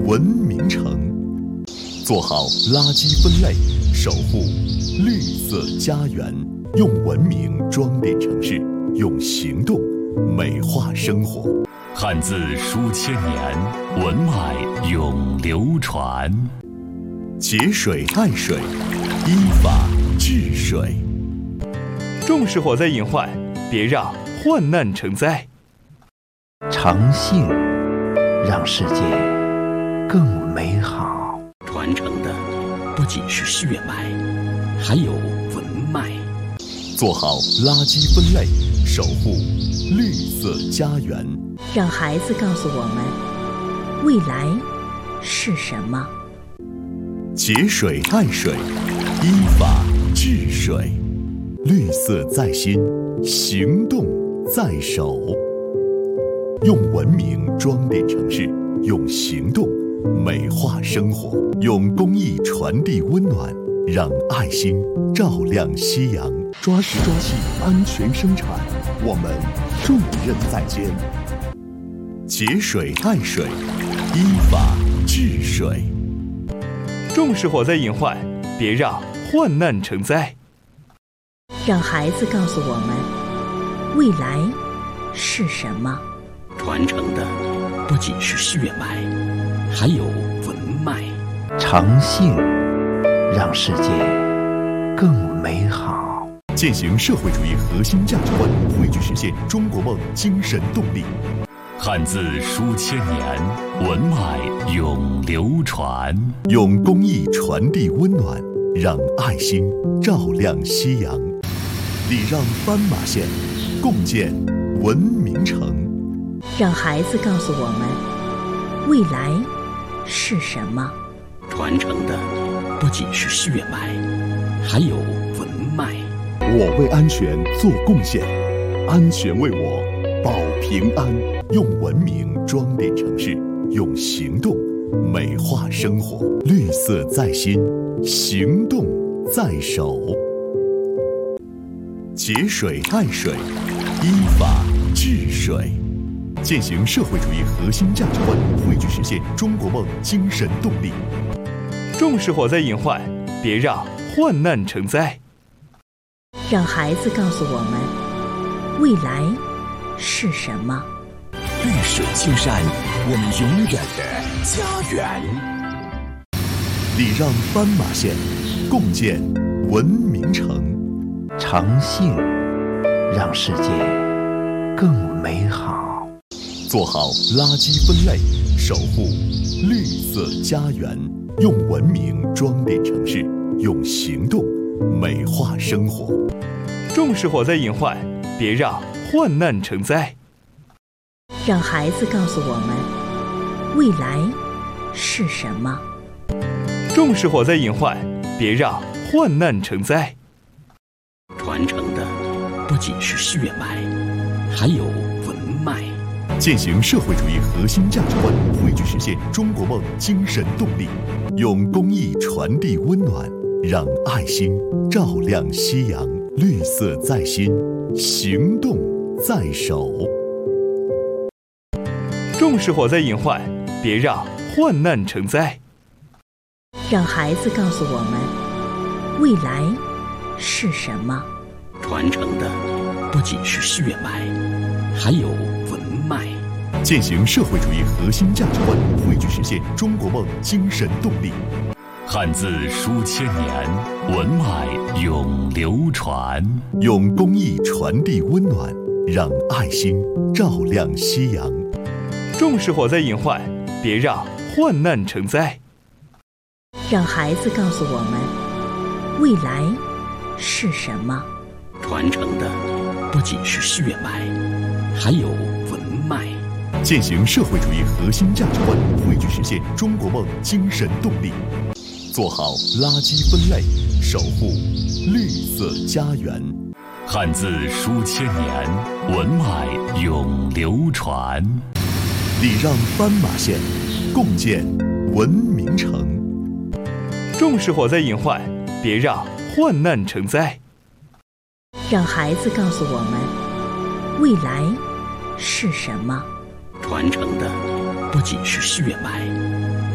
文明城，做好垃圾分类，守护绿色家园。用文明装点城市，用行动美化生活。汉字书千年，文脉永流传。节水爱水，依法治水。 重视火灾隐患，别让患难成灾。 诚信让世界更美好。 传承的不仅是血脉，还有文脉。 做好垃圾分类，守护绿色家园。 让孩子告诉我们，未来是什么。 节水爱水，依法治水。绿色在心，行动在手。用文明装点城市，用行动美化生活，用公益传递温暖，让爱心照亮夕阳。抓实抓细，安全生产，我们重任在肩。节水爱水，依法治水。 重视火灾隐患，别让患难成灾。 让孩子告诉我们，未来是什么。 传承的不仅是血脉，还有文脉。 诚信让世界更美好。 践行社会主义核心价值观，汇聚实现中国梦精神动力。汉字书千年，文脉永流传。用公益传递温暖，让爱心照亮夕阳。礼让斑马线，共建文明城。 让孩子告诉我们，未来是什么。 传承的不仅是血脉，还有文脉。 我为安全做贡献，安全为我保平安。用文明装点城市，用行动美化生活。绿色在心，行动在手。节水爱水，依法治水。践行社会主义核心价值观，汇聚实现中国梦精神动力。 重视火灾隐患，别让患难成灾。 让孩子告诉我们，未来是什么。 绿水青山，我们永远的家园。 礼让斑马线，共建文明城。 诚信让世界更美好。 做好垃圾分类，守护绿色家园。用文明装点城市，用行动美化生活。 重视火灾隐患，别让患难成灾。 让孩子告诉我们，未来是什么。 重视火灾隐患，别让患难成灾。 传承的不仅是血脉，还有文脉。 践行社会主义核心价值观，汇聚实现中国梦精神动力。用公益传递温暖，让爱心照亮夕阳。绿色在心，行动在手。 重视火灾隐患，别让患难成灾。 让孩子告诉我们，未来是什么。 传承的不仅是血脉，还有文脉。 践行社会主义核心价值观，汇聚实现中国梦精神动力。汉字书千年，文脉永流传。用公益传递温暖，让爱心照亮夕阳。 重视火灾隐患，别让患难成灾。 让孩子告诉我们，未来是什么。 传承的不仅是血脉，还有文脉。 践行社会主义核心价值观，汇聚实现中国梦精神动力。做好垃圾分类，守护绿色家园。汉字书千年，文脉永流传。礼让斑马线，共建文明城。 重视火灾隐患，别让患难成灾。 让孩子告诉我们，未来是什么。 传承的不仅是血脉，